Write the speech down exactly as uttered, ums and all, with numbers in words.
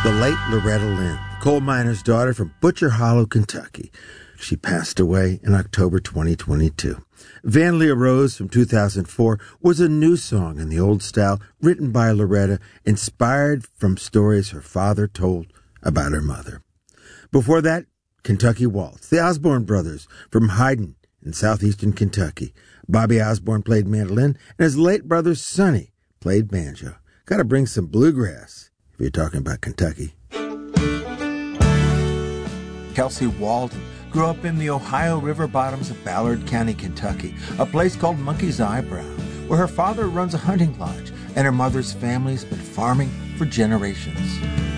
the late Loretta Lynn, coal miner's daughter from Butcher Hollow, Kentucky. She passed away in October twenty twenty-two. Vanlia Rose from two thousand four was a new song in the old style written by Loretta, inspired from stories her father told about her mother. Before that, Kentucky Waltz, the Osborne Brothers from Hyden in southeastern Kentucky. Bobby Osborne played mandolin, and his late brother Sonny played banjo. Got to bring some bluegrass if you're talking about Kentucky. Kelsey Walden grew up in the Ohio River bottoms of Ballard County, Kentucky, a place called Monkey's Eyebrow, where her father runs a hunting lodge and her mother's family's been farming for generations.